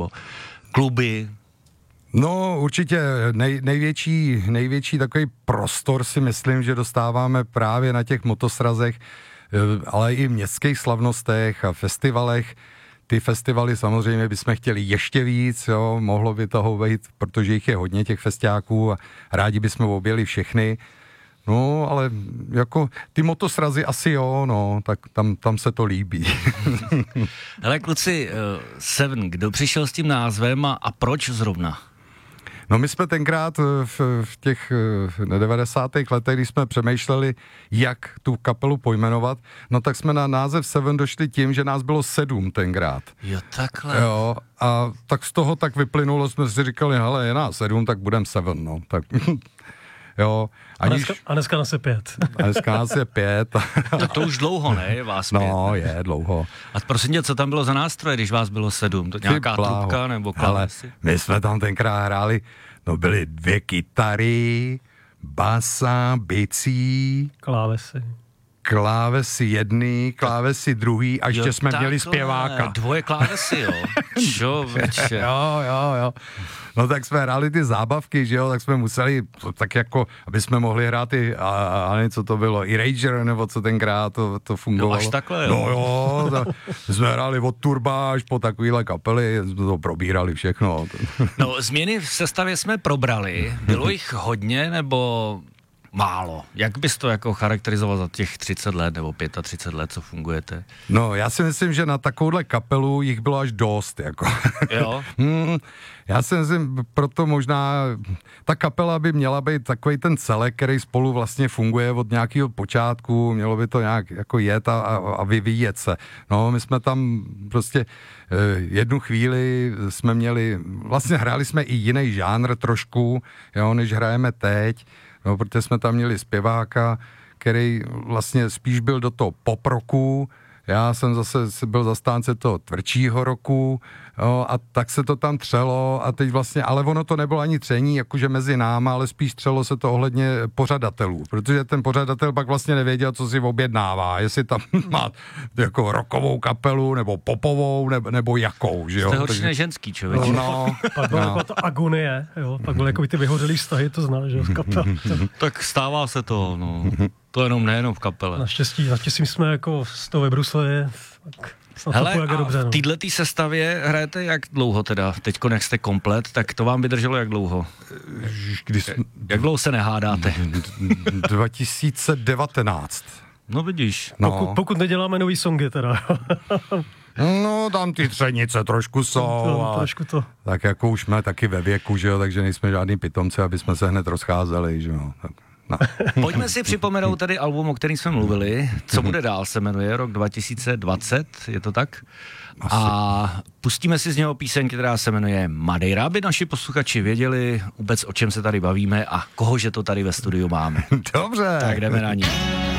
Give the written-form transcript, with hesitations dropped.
nebo kluby? No určitě největší takový prostor si myslím, že dostáváme právě na těch motosrazech, ale i městských slavnostech a festivalech. Ty festivaly samozřejmě bychom chtěli ještě víc, jo, mohlo by toho být, protože jich je hodně těch festiáků a rádi bychom objeli všechny. No, ale jako ty motosrazy asi jo, no, tak tam se to líbí. Hele kluci, Seven, kdo přišel s tím názvem a proč zrovna? No my jsme tenkrát v těch 90. letech, když jsme přemýšleli, jak tu kapelu pojmenovat, no tak jsme na název Seven došli tím, že nás bylo 7 tenkrát. Jo, takhle. Jo, a tak z toho tak vyplynulo, jsme si říkali, hele, je nás 7, tak budem 7, no, tak... Jo, a dneska nás je 5. A dneska nás je 5. Tak to už dlouho, ne? Je vás 5. No, je dlouho. A prosím tě, co tam bylo za nástroje, když vás bylo 7? To nějaká trubka nebo klávesy? My jsme tam tenkrát hráli, no byly 2 kytary, basa, bicí, klávesy jedný, klávesy druhý a ještě jsme měli zpěváka. 2 klávesy, jo? Čověče. Jo. No tak jsme hráli ty zábavky, že jo, tak jsme museli, tak jako, aby jsme mohli hrát ty, co to bylo, i Rager, nebo co tenkrát to fungovalo. No až takhle, jo. No jo, jsme hráli od Turba až po takovýhle kapely, jsme to probírali všechno. No, změny v sestavě jsme probrali, bylo jich hodně, nebo... málo. Jak bys to jako charakterizoval za těch 30 let nebo 35 let, co fungujete? No, já si myslím, že na takovouhle kapelu jich bylo až dost, jako. Jo? Já si myslím, proto možná ta kapela by měla být takový ten celek, který spolu vlastně funguje od nějakého počátku, mělo by to nějak jako jet a vyvíjet se. No, my jsme tam prostě jednu chvíli jsme měli, vlastně hráli jsme i jiný žánr trošku, jo, než hrajeme teď. No, protože jsme tam měli zpěváka, který vlastně spíš byl do toho pop roku, já jsem zase byl zastánce toho tvrdšího roku, jo, a tak se to tam třelo a teď vlastně, ale ono to nebylo ani tření jakože mezi náma, ale spíš třelo se to ohledně pořadatelů, protože ten pořadatel pak vlastně nevěděl, co si objednává, jestli tam má jako rockovou kapelu, nebo popovou, nebo jakou, že jo. Jste horší než ženský člověk. No. Pak byla jako to agonie, jo, pak byly jako ty vyhořelý vztahy, to znáš, že jo, z kapel. Tak stává se to, no. To nejenom v kapele. Naštěstí jsme jako z toho vybrusli, tak snad hele, to půjde dobře. No. V této sestavě hrajete jak dlouho teda? Teďko, jak jste komplet, tak to vám vydrželo jak dlouho? Jak dlouho se nehádáte? 2019. No vidíš. No. Pokud neděláme nový songy teda. No, tam ty třenice trošku jsou. Trošku to. Tak jako už jsme taky ve věku, že jo, takže nejsme žádný pitomci, aby jsme se hned rozcházeli, že jo. Tak. No. Pojďme si připomenout tady album, o kterém jsme mluvili. Co bude dál, se jmenuje rok 2020, je to tak? Asi. A pustíme si z něho píseň, která se jmenuje Madeira, aby naši posluchači věděli vůbec, o čem se tady bavíme a kohože to tady ve studiu máme. Dobře. Tak jdeme na ní.